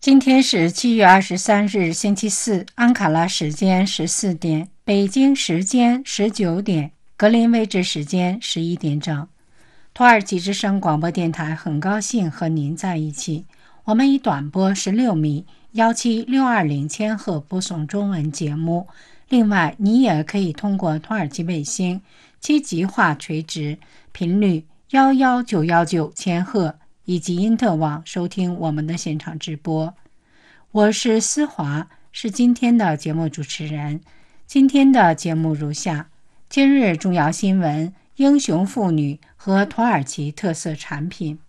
今天是7月23日，星期四，安卡拉时间14点，北京时间19点，格林威治时间11点整。土耳其之声广播电台很高兴和您在一起。我们以短波16米17620千赫播送中文节目。另外，你也可以通过土耳其卫星7级化垂直频率11919千赫以及因特网收听我们的现场直播。我是思华，是今天的节目主持人。今天的节目如下：今日重要新闻、英雄妇女和土耳其特色产品。